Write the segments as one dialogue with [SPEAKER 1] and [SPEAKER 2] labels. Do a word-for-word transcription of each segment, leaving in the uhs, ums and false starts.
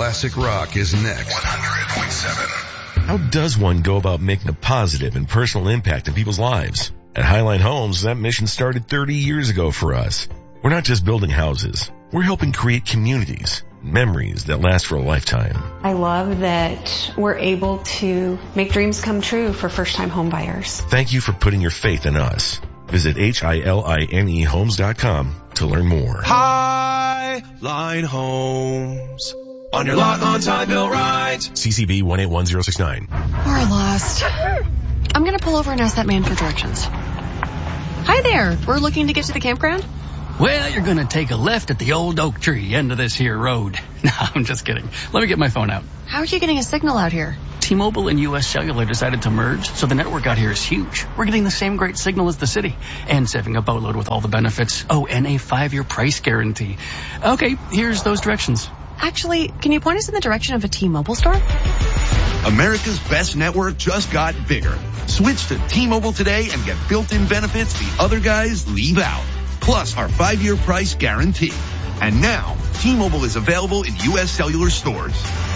[SPEAKER 1] Classic Rock is next. one hundred point seven.
[SPEAKER 2] How does one go about making a positive and personal impact in people's lives? At Highline Homes, that mission started thirty years ago for us. We're not just building houses. We're helping create communities, memories that last for a lifetime.
[SPEAKER 3] I love that we're able to make dreams come true for first-time home buyers.
[SPEAKER 2] Thank you for putting your faith in us. Visit H I L I N E homes dot com to learn more.
[SPEAKER 4] Highline Homes. On your lot, on time, built right.
[SPEAKER 2] C C B one eight one zero six nine.
[SPEAKER 5] We're lost. I'm going to pull over and ask that man for directions. Hi there. We're looking to get to the campground.
[SPEAKER 6] Well, you're going to take a left at the old oak tree end of this here road. No, I'm just kidding. Let me get my phone out.
[SPEAKER 5] How are you getting a signal out here?
[SPEAKER 6] T-Mobile and U S Cellular decided to merge, so the network out here is huge. We're getting the same great signal as the city, and saving a boatload with all the benefits. Oh, and a five-year price guarantee. Okay, here's those directions.
[SPEAKER 5] Actually, can you point us in the direction of a T-Mobile store?
[SPEAKER 7] America's best network just got bigger. Switch to T-Mobile today and get built-in benefits the other guys leave out. Plus our five-year price guarantee. And now, T-Mobile is available in U S Cellular stores.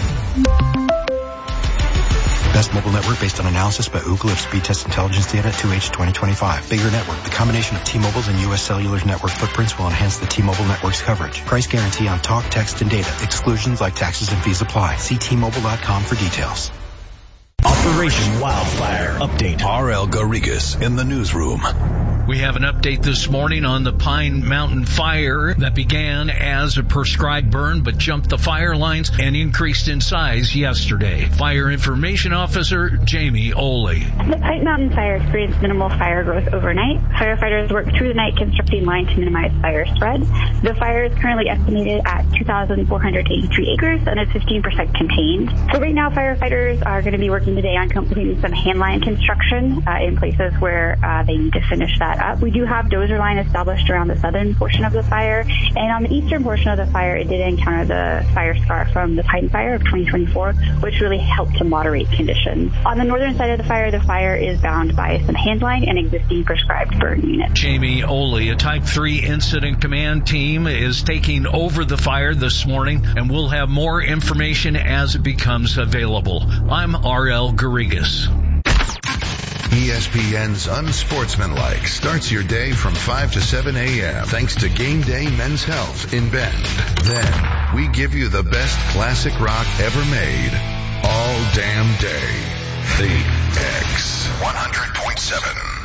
[SPEAKER 8] Best mobile network based on analysis by Ookla of speed test intelligence data two H twenty twenty-five. Bigger network. The combination of T-Mobile's and U S Cellular's network footprints will enhance the T-Mobile network's coverage. Price guarantee on talk, text, and data. Exclusions like taxes and fees apply. See T Mobile dot com for details.
[SPEAKER 9] Operation Wildfire Update.
[SPEAKER 1] R L Garrigues in the newsroom.
[SPEAKER 10] We have an update this morning on the Pine Mountain fire that began as a prescribed burn but jumped the fire lines and increased in size yesterday. Fire Information Officer Jamie Oley.
[SPEAKER 11] The Pine Mountain fire experienced minimal fire growth overnight. Firefighters worked through the night constructing lines to minimize fire spread. The fire is currently estimated at two thousand four hundred eighty-three acres and is fifteen percent contained. So right now firefighters are going to be working today on completing some hand line construction uh, in places where uh, they need to finish that up. We do have dozer line established around the southern portion of the fire, and on the eastern portion of the fire, it did encounter the fire scar from the Pine Fire of twenty twenty-four, which really helped to moderate conditions. On the northern side of the fire, the fire is bound by some hand line and existing prescribed burn units.
[SPEAKER 10] Jamie Oley, a Type three Incident Command team, is taking over the fire this morning, and we'll have more information as it becomes available. I'm R L Garrigues.
[SPEAKER 1] E S P N's Unsportsmanlike starts your day from five to seven a.m. thanks to Game Day Men's Health in Bend. Then, we give you the best classic rock ever made all damn day. The X one hundred point seven.